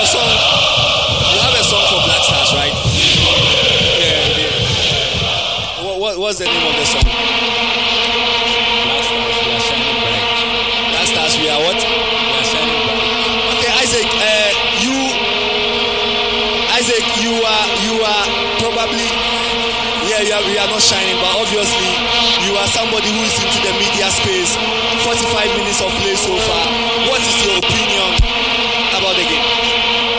your song. You have a song for Black Stars, right? Yeah. What's the name of the song? Black Stars, we are shining bright. Black Stars, we are what? We are shining bright. Okay, Isaac, you are probably, we are not shining, but obviously you are somebody who is into the media space. 45 minutes of play so far. What is your opinion about the game?